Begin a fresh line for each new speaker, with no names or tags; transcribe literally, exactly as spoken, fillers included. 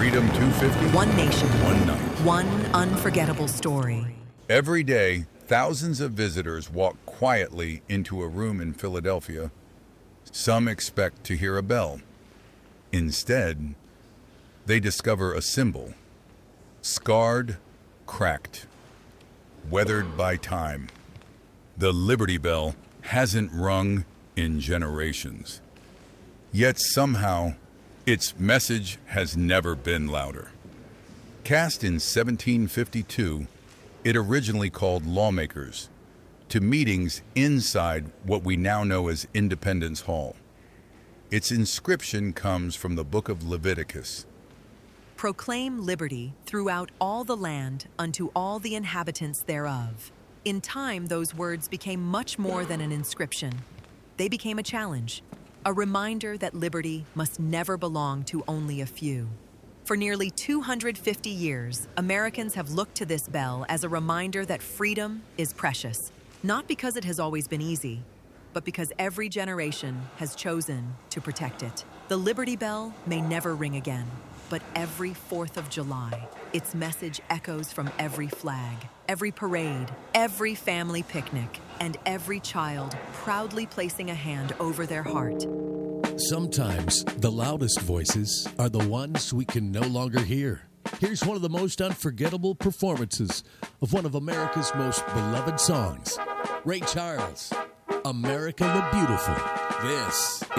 Freedom two fifty.
One nation.
One night.
One unforgettable story.
Every day, thousands of visitors walk quietly into a room in Philadelphia. Some expect to hear a bell. Instead, they discover a symbol. Scarred, cracked, weathered by time. The Liberty Bell hasn't rung in generations. Yet somehow, its message has never been louder. Cast in seventeen fifty-two, it originally called lawmakers to meetings inside what we now know as Independence Hall. Its inscription comes from the book of Leviticus.
Proclaim liberty throughout all the land unto all the inhabitants thereof. In time, those words became much more than an inscription. They became a challenge, a reminder that liberty must never belong to only a few. For nearly two hundred fifty years, Americans have looked to this bell as a reminder that freedom is precious, not because it has always been easy, but because every generation has chosen to protect it. The Liberty Bell may never ring again, but every fourth of July, its message echoes from every flag, every parade, every family picnic, and every child proudly placing a hand over their heart.
Sometimes the loudest voices are the ones we can no longer hear. Here's one of the most unforgettable performances of one of America's most beloved songs. Ray Charles, America the Beautiful. This